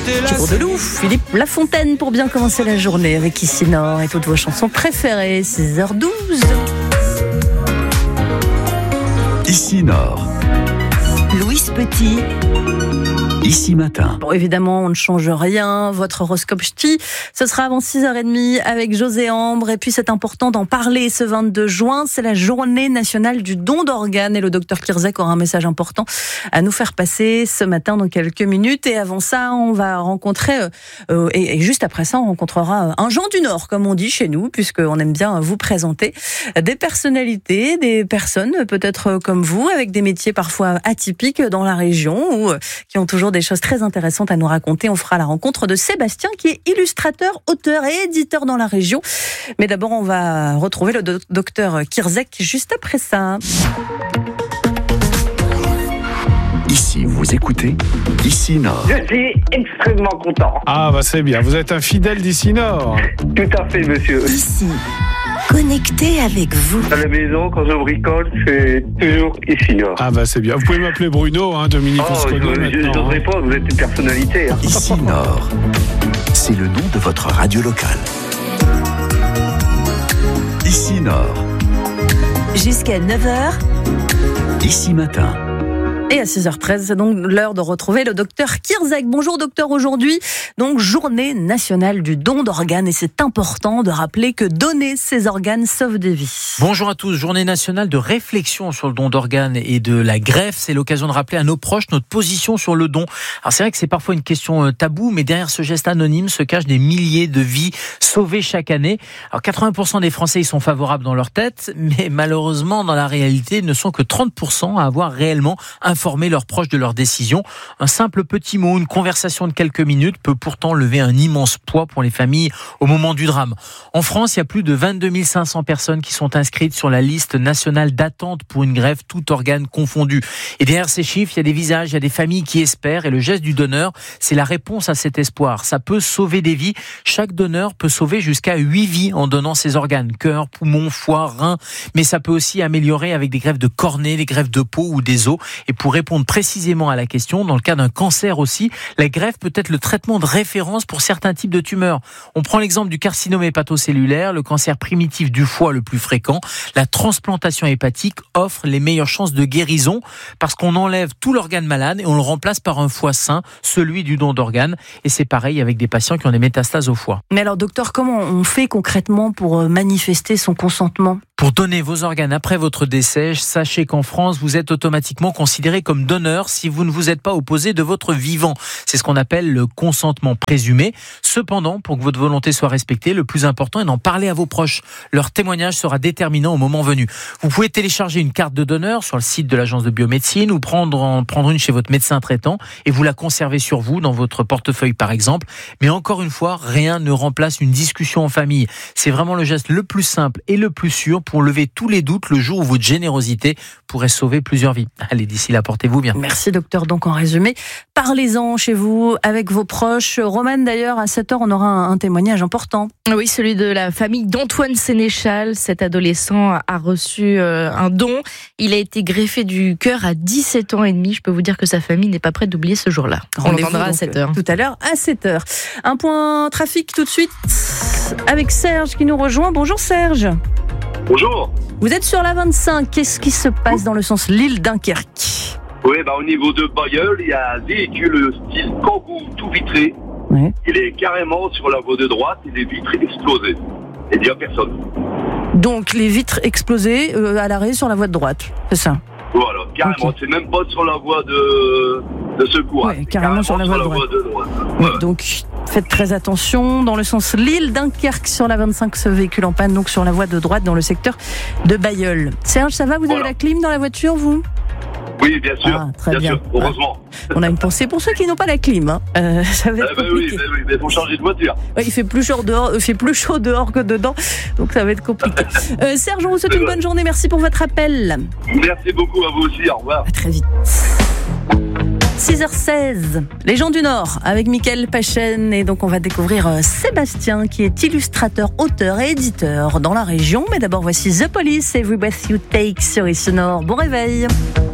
Thibaut Delouf, Philippe Lafontaine pour bien commencer la journée avec Ici Nord et toutes vos chansons préférées, 6h12. Ici Nord. Louise Petit. Ici Matin. Bon, évidemment, on ne change rien. Votre horoscope ch'ti, ce sera avant 6h30 avec José Ambre. Et puis, c'est important d'en parler ce 22 juin. C'est la journée nationale du don d'organes. Et le docteur Kirzek aura un message important à nous faire passer ce matin dans quelques minutes. Et avant ça, on va rencontrer, et juste après ça, on rencontrera un Jean du Nord, comme on dit chez nous, puisqu'on aime bien vous présenter des personnalités, des personnes peut-être comme vous, avec des métiers parfois atypiques dans la région ou qui ont toujours des choses très intéressantes à nous raconter. On fera la rencontre de Sébastien qui est illustrateur, auteur et éditeur dans la région. Mais d'abord, on va retrouver le docteur Kirzek juste après ça. Ici, vous écoutez Ici Nord. Je suis extrêmement content. Ah bah c'est bien, vous êtes un fidèle d'Ici Nord. Tout à fait, monsieur. Ici, connecté avec vous. À la maison, quand je bricole, c'est toujours Ici Nord. Ah bah c'est bien, vous pouvez m'appeler Bruno, Dominique, on se connaît je maintenant. n'oserais pas, vous êtes une personnalité. Ici Nord. C'est le nom de votre radio locale. Ici Nord. Jusqu'à 9h. Ici Matin. Et à 6h13, c'est donc l'heure de retrouver le docteur Kirzek. Bonjour docteur, aujourd'hui, donc journée nationale du don d'organes et c'est important de rappeler que donner ses organes sauve des vies. Bonjour à tous, journée nationale de réflexion sur le don d'organes et de la greffe. C'est l'occasion de rappeler à nos proches notre position sur le don. Alors c'est vrai que c'est parfois une question taboue, mais derrière ce geste anonyme se cachent des milliers de vies sauvées chaque année. Alors 80% des Français y sont favorables dans leur tête, mais malheureusement dans la réalité, ne sont que 30% à avoir réellement informer leurs proches de leurs décisions. Un simple petit mot, une conversation de quelques minutes peut pourtant lever un immense poids pour les familles au moment du drame. En France, il y a plus de 22 500 personnes qui sont inscrites sur la liste nationale d'attente pour une greffe, tout organe confondu. Et derrière ces chiffres, il y a des visages, il y a des familles qui espèrent et le geste du donneur, c'est la réponse à cet espoir. Ça peut sauver des vies. Chaque donneur peut sauver jusqu'à 8 vies en donnant ses organes, cœur, poumon, foie, rein. Mais ça peut aussi améliorer avec des greffes de cornée, des greffes de peau ou des os. Et pour répondre précisément à la question, dans le cas d'un cancer aussi, la greffe peut être le traitement de référence pour certains types de tumeurs. On prend l'exemple du carcinome hépatocellulaire, le cancer primitif du foie le plus fréquent. La transplantation hépatique offre les meilleures chances de guérison parce qu'on enlève tout l'organe malade et on le remplace par un foie sain, celui du don d'organes. Et c'est pareil avec des patients qui ont des métastases au foie. Mais alors docteur, comment on fait concrètement pour manifester son consentement ? Pour donner vos organes après votre décès, sachez qu'en France, vous êtes automatiquement considéré comme donneur si vous ne vous êtes pas opposé de votre vivant. C'est ce qu'on appelle le consentement présumé. Cependant, pour que votre volonté soit respectée, le plus important est d'en parler à vos proches. Leur témoignage sera déterminant au moment venu. Vous pouvez télécharger une carte de donneur sur le site de l'agence de biomédecine ou prendre une chez votre médecin traitant et vous la conservez sur vous, dans votre portefeuille par exemple. Mais encore une fois, rien ne remplace une discussion en famille. C'est vraiment le geste le plus simple et le plus sûr pour lever tous les doutes le jour où votre générosité pourrait sauver plusieurs vies. Allez, d'ici là, portez-vous bien. Merci docteur. Donc en résumé, parlez-en chez vous, avec vos proches. Romane d'ailleurs, à 7h, on aura un témoignage important. Oui, celui de la famille d'Antoine Sénéchal. Cet adolescent a reçu un don. Il a été greffé du cœur à 17 ans et demi. Je peux vous dire que sa famille n'est pas prête d'oublier ce jour-là. On l'entendra à 7h. Tout à l'heure à 7h. Un point trafic tout de suite avec Serge qui nous rejoint. Bonjour Serge. Bonjour. Vous êtes sur la 25. Qu'est-ce qui se passe dans le sens Lille-Dunkerque ? Oui, au niveau de Bayeul, il y a un véhicule style Kangoo tout vitré. Ouais. Il est carrément sur la voie de droite et les vitres explosées. Et il n'y a personne. Donc les vitres explosées à l'arrêt sur la voie de droite, c'est ça ? Voilà, carrément. Okay. C'est même pas sur la voie de secours. Ouais, carrément sur la voie de droite. Ouais. Donc faites très attention. Dans le sens Lille-Dunkerque sur la 25, ce véhicule en panne, donc sur la voie de droite dans le secteur de Bayeul. Serge, ça va ? Vous avez la clim dans la voiture, vous ? Oui, bien sûr. Ah, très bien. Sûr, heureusement. On a une pensée pour ceux qui n'ont pas la clim. Ça va être compliqué. Oui, mais il faut changer de voiture. Ouais, il fait plus chaud dehors que dedans, donc ça va être compliqué. Serge, on vous souhaite une bonne journée. Merci pour votre appel. Merci beaucoup à vous aussi. Au revoir. À très vite. 6h16, les gens du Nord avec Mickaël Pachen. Et donc on va découvrir Sébastien qui est illustrateur, auteur et éditeur dans la région. Mais d'abord voici The Police, Every Breath You Take sur Ici Nord. Bon réveil.